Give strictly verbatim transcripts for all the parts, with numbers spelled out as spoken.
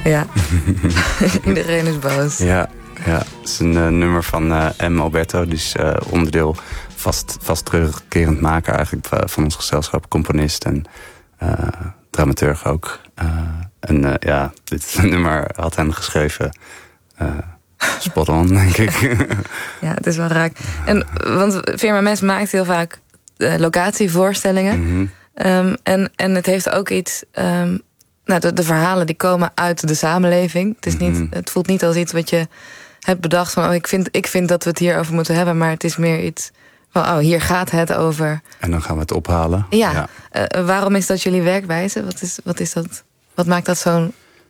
Ja. Iedereen is boos. Ja, ja. Het is een uh, nummer van uh, M. Alberto. Die is uh, onderdeel, vast, vast terugkerend maker eigenlijk uh, van ons gezelschap. Componist en uh, dramaturg ook. Uh, en uh, ja, dit nummer had hij geschreven. Uh, spot on, denk ik. Ja, het is wel raak. En, want Firma Mes maakt heel vaak uh, locatievoorstellingen. Mm-hmm. Um, en, en het heeft ook iets... Um, nou, de, de verhalen die komen uit de samenleving. Het, is niet, mm-hmm. Het voelt niet als iets wat je hebt bedacht van... oh, ik vind, ik vind dat we het hierover moeten hebben... maar het is meer iets van, oh, hier gaat het over. En dan gaan we het ophalen. Ja, ja. Uh, waarom is dat jullie werkwijze? Wat is, wat is dat? Wat maakt dat zo'n...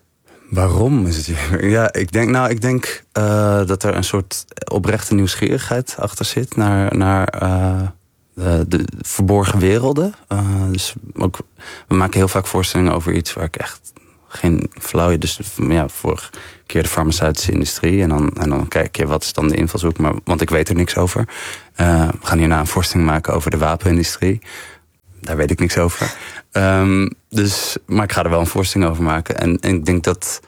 Waarom is het hier? Ja, ik denk, nou, ik denk uh, dat er een soort oprechte nieuwsgierigheid achter zit... naar, naar uh, de, de verborgen werelden. Uh, dus ook, we maken heel vaak voorstellingen over iets waar ik echt geen flauw... Dus ja, vorige keer de farmaceutische industrie. En dan, en dan kijk je, wat is dan de invalshoek? Maar, want ik weet er niks over. Uh, we gaan hierna een voorstelling maken over de wapenindustrie. Daar weet ik niks over. Um, dus, maar ik ga er wel een voorstelling over maken. En, en ik denk dat...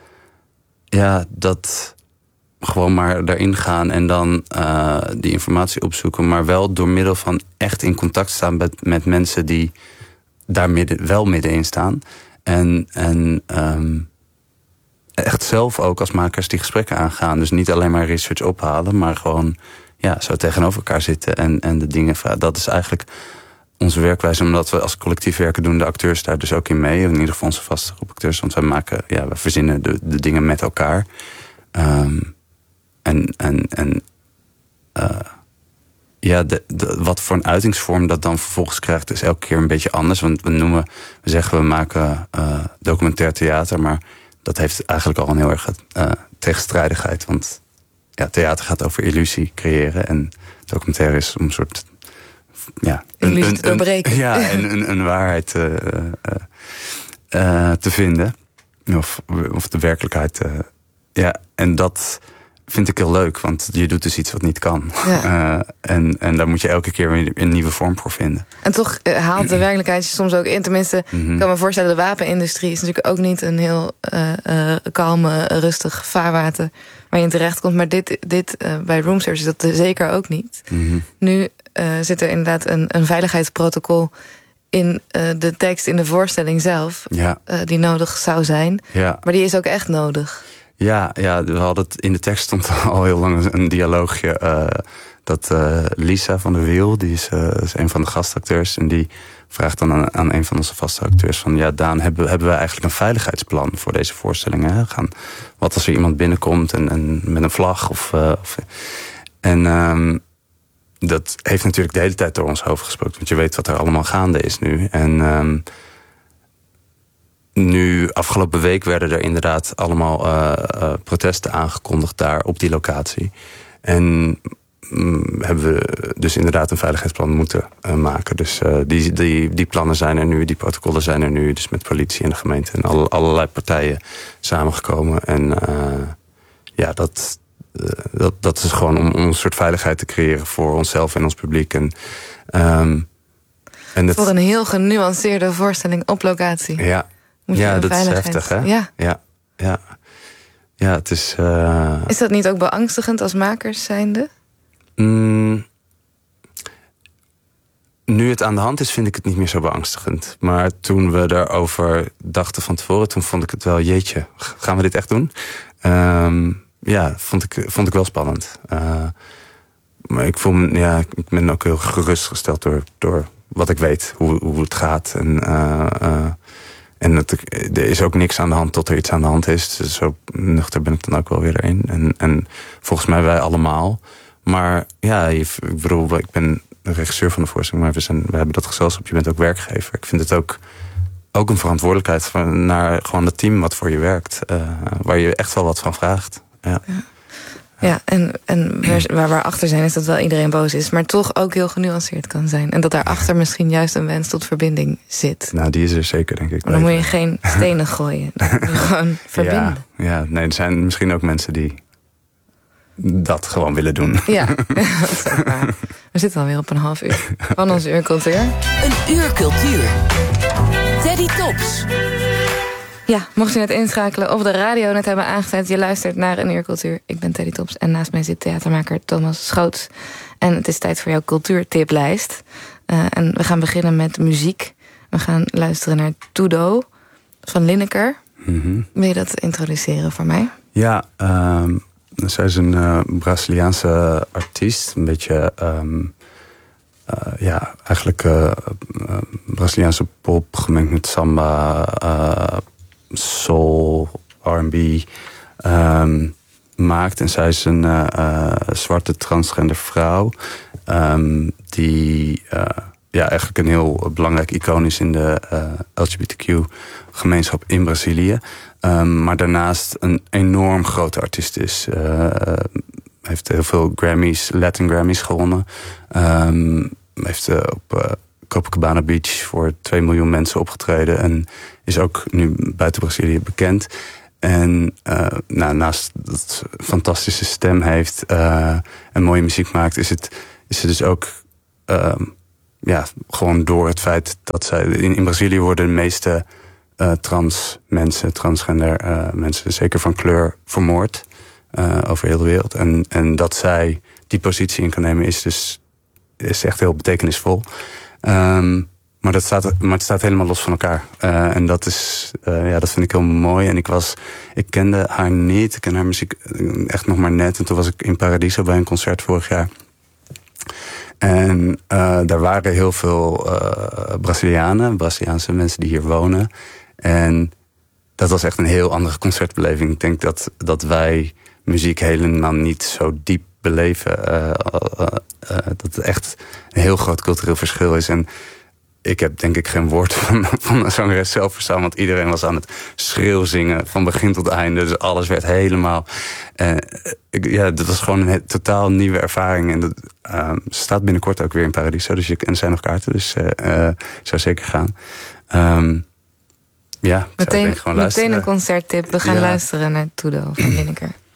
Ja, dat... gewoon maar daarin gaan en dan uh, die informatie opzoeken... maar wel door middel van echt in contact staan met, met mensen... die daar midden, wel middenin staan. En, en um, echt zelf ook als makers die gesprekken aangaan. Dus niet alleen maar research ophalen... maar gewoon ja, zo tegenover elkaar zitten en, en de dingen... Dat is eigenlijk onze werkwijze, omdat we als collectief werken... doen de acteurs daar dus ook in mee. In ieder geval onze vaste groep acteurs. Want wij maken, ja, we verzinnen de, de dingen met elkaar... Um, En, en, en uh, ja, de, de, wat voor een uitingsvorm dat dan vervolgens krijgt... is elke keer een beetje anders. Want we noemen, we zeggen we maken uh, documentair theater... maar dat heeft eigenlijk al een heel erg uh, tegenstrijdigheid. Want ja, theater gaat over illusie creëren... en documentaire is om een soort... Ja, een, illusie een, te doorbreken. Een, ja, en een, een waarheid uh, uh, uh, te vinden. Of, of de werkelijkheid. Uh, ja, en dat... vind ik heel leuk, want je doet dus iets wat niet kan. Ja. Uh, en, en daar moet je elke keer weer een nieuwe vorm voor vinden. En toch uh, haalt de werkelijkheid je soms ook in. Tenminste, mm-hmm. ik kan me voorstellen, de wapenindustrie is natuurlijk ook niet een heel uh, uh, kalme, rustig vaarwater waar je in terecht komt. Maar dit, dit uh, bij Roomservice is dat zeker ook niet. Mm-hmm. Nu uh, zit er inderdaad een, een veiligheidsprotocol in uh, de tekst, in de voorstelling zelf, ja. uh, die nodig zou zijn. Ja. Maar die is ook echt nodig. Ja, ja, we hadden het, in de tekst stond al heel lang een dialoogje... Uh, dat uh, Lisa van der Wiel, die is, uh, is een van de gastacteurs... en die vraagt dan aan, aan een van onze vaste acteurs... van ja, Daan, hebben, hebben we eigenlijk een veiligheidsplan voor deze voorstellingen? Hè? Gaan, wat als er iemand binnenkomt en, en met een vlag? Of, uh, of, en um, dat heeft natuurlijk de hele tijd door ons hoofd gesproken... want je weet wat er allemaal gaande is nu. En... Um, Nu, afgelopen week werden er inderdaad allemaal uh, uh, protesten aangekondigd daar op die locatie. En um, hebben we dus inderdaad een veiligheidsplan moeten uh, maken. Dus uh, die, die, die plannen zijn er nu, die protocollen zijn er nu. Dus met politie en de gemeente en alle, allerlei partijen samengekomen. En uh, ja, dat, uh, dat, dat is gewoon om, om een soort veiligheid te creëren voor onszelf en ons publiek. En, um, en het... Voor een heel genuanceerde voorstelling op locatie. Ja. Ja, dat is heftig, hè? Ja. Ja, ja. Ja, het is... Uh... Is dat niet ook beangstigend als makers zijnde? Mm, nu het aan de hand is, vind ik het niet meer zo beangstigend. Maar toen we daarover dachten van tevoren... toen vond ik het wel, jeetje, gaan we dit echt doen? Um, ja, vond ik, vond ik wel spannend. Uh, maar ik voel me, ja, ik ben ook heel gerustgesteld door, door wat ik weet. Hoe, hoe het gaat en... Uh, uh, En het, er is ook niks aan de hand tot er iets aan de hand is. Dus zo nuchter ben ik dan ook wel weer erin. En, en volgens mij wij allemaal. Maar ja, ik bedoel, ik ben de regisseur van de voorstelling... maar we, zijn, we hebben dat gezelschap, je bent ook werkgever. Ik vind het ook, ook een verantwoordelijkheid van, naar gewoon het team wat voor je werkt. Uh, waar je echt wel wat van vraagt. Ja. Ja. Ja, en, en waar we achter zijn is dat wel iedereen boos is... maar toch ook heel genuanceerd kan zijn. En dat daarachter misschien juist een wens tot verbinding zit. Nou, die is er zeker, denk ik. Maar dan moet je geen stenen gooien. Dan moet je gewoon verbinden. Ja, ja, nee, er zijn misschien ook mensen die dat gewoon willen doen. Ja, dat is ook waar. We zitten alweer op een half uur van ons uur cultuur. Een uur cultuur. Teddy Tops. Ja, mocht je net inschakelen of de radio net hebben aangezet, je luistert naar Een Uur Cultuur. Ik ben Teddy Tops en naast mij zit theatermaker Thomas Schoots. En het is tijd voor jouw cultuurtiplijst. Uh, en we gaan beginnen met muziek. We gaan luisteren naar Tudo van Lineker. Mm-hmm. Wil je dat introduceren voor mij? Ja, um, zij is een uh, Braziliaanse artiest. Een beetje, um, uh, ja, eigenlijk uh, uh, Braziliaanse pop gemengd met samba, uh, soul, R en B um, maakt. En zij is een uh, uh, zwarte transgender vrouw um, die uh, ja, eigenlijk een heel belangrijk icoon is in de uh, L G B T Q-gemeenschap in Brazilië. Um, maar daarnaast een enorm grote artiest is. Uh, heeft heel veel Grammys, Latin Grammys gewonnen. Um, heeft uh, op uh, Copacabana Beach voor twee miljoen mensen opgetreden. En is ook nu buiten Brazilië bekend. En uh, nou, naast dat ze een fantastische stem heeft uh, en mooie muziek maakt, is het, is het dus ook uh, ja, gewoon door het feit dat zij in, in Brazilië worden de meeste uh, trans mensen, transgender uh, mensen, zeker van kleur, vermoord uh, over heel de wereld. En, en dat zij die positie in kan nemen is dus is echt heel betekenisvol. Um, Maar, dat staat, maar het staat helemaal los van elkaar. Uh, en dat is, uh, ja, dat vind ik heel mooi. En ik was, ik kende haar niet. Ik ken haar muziek echt nog maar net. En toen was ik in Paradiso bij een concert vorig jaar. En uh, daar waren heel veel uh, Brazilianen, Braziliaanse mensen die hier wonen. En dat was echt een heel andere concertbeleving. Ik denk dat, dat wij muziek helemaal niet zo diep beleven. Uh, uh, uh, dat het echt een heel groot cultureel verschil is. En ik heb denk ik geen woord van, van de zangeres zelf verstaan. Want iedereen was aan het schreeuwzingen van begin tot einde. Dus alles werd helemaal... Uh, ik, ja, dat was gewoon een he- totaal nieuwe ervaring. En dat uh, staat binnenkort ook weer in Paradiso. Dus je, en er zijn nog kaarten, dus uh, uh, ik zou zeker gaan. Um, ja, ik meteen, zou gewoon luisteren. Meteen een concerttip. We gaan ja. luisteren naar Tudo van Lineker.